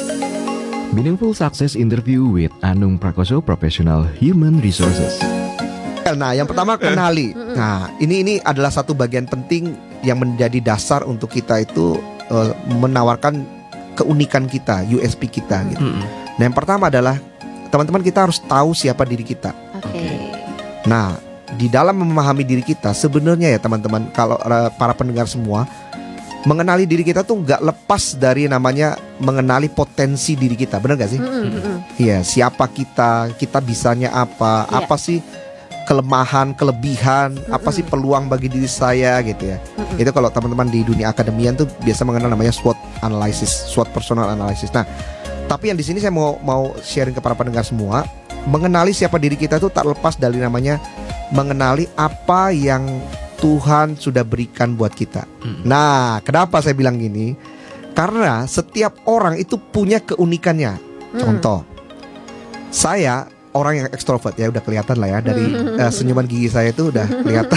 Meaningful Success Interview with Anung Prakoso, Professional Human Resources. Nah, yang pertama kenali. Nah, ini adalah satu bagian penting yang menjadi dasar untuk kita itu menawarkan keunikan kita, USP kita gitu. Nah, yang pertama adalah teman-teman kita harus tahu siapa diri kita. Nah, di dalam memahami diri kita sebenarnya ya teman-teman, kalau para pendengar semua, mengenali diri kita tuh nggak lepas dari namanya mengenali potensi diri kita, benar gak sih? Iya, siapa kita bisanya apa, apa sih kelemahan, kelebihan, apa sih peluang bagi diri saya gitu ya. Itu kalau teman-teman di dunia akademian tuh biasa mengenal namanya SWOT analysis, SWOT personal analysis. Nah, tapi yang di sini saya mau sharing ke para pendengar semua, mengenali siapa diri kita tuh tak lepas dari namanya mengenali apa yang Tuhan sudah berikan buat kita. Nah, kenapa saya bilang gini? Karena setiap orang itu punya keunikannya. Contoh, saya orang yang ekstrovert ya, udah kelihatan lah ya dari senyuman gigi saya itu udah kelihatan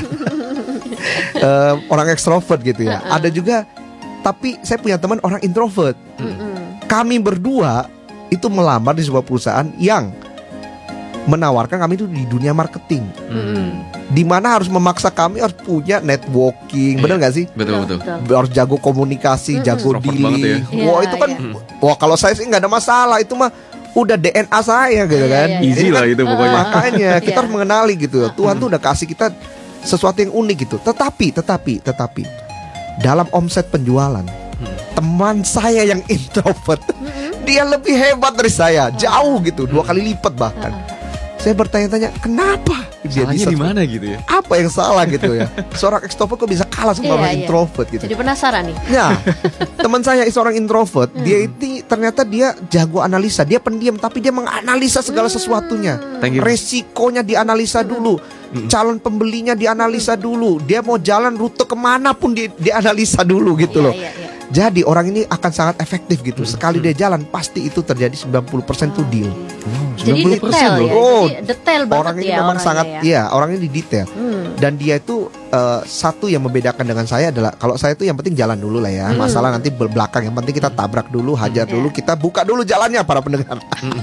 orang ekstrovert gitu ya. Ada juga, tapi saya punya teman orang introvert. Kami berdua itu melamar di sebuah perusahaan yang menawarkan kami itu di dunia marketing, di mana harus memaksa kami harus punya networking, benar nggak sih? Betul. Harus jago komunikasi, jago dealing. Ya. Wah itu kan, wah kalau saya sih nggak ada masalah, itu mah udah DNA saya gitu kan. Easy lah itu pokoknya. Makanya kita harus mengenali gitu. Tuhan tuh udah kasih kita sesuatu yang unik gitu. Tetapi dalam omset penjualan, teman saya yang introvert, dia lebih hebat dari saya, jauh gitu, 2 kali lipat bahkan. Saya bertanya-tanya, kenapa dia Salahnya bisa di mana gitu ya? Apa yang salah gitu ya? Seorang ekstrovert kok bisa kalah sama orang introvert gitu. Jadi penasaran nih. Nah, teman saya seorang introvert, dia itu ternyata dia jago analisa, dia pendiam tapi dia menganalisa segala sesuatunya. Resikonya dianalisa dulu, calon pembelinya dianalisa dulu, dia mau jalan rute kemana pun dianalisa dulu gitu loh. Jadi orang ini akan sangat efektif gitu. Sekali dia jalan pasti itu terjadi 90% tuh deal. Jadi detail ya. Jadi detail banget orang ini ya memang sangat ya. Orang ini detail. Dan dia itu satu yang membedakan dengan saya adalah kalau saya itu yang penting jalan dulu lah ya. Masalah nanti belakang, yang penting kita tabrak dulu, hajar dulu, kita buka dulu jalannya para pendengar.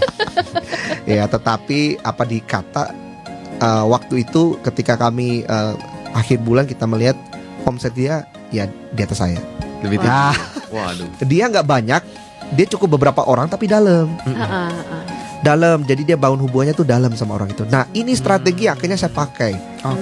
Ya, tetapi apa dikata waktu itu ketika kami akhir bulan kita melihat omset dia ya di atas saya. Lebih tinggi. Nah, Waduh. dia nggak banyak, dia cukup beberapa orang tapi dalam. Dalam, jadi dia bangun hubungannya tuh dalam sama orang itu. Nah, ini strategi yang akhirnya saya pakai.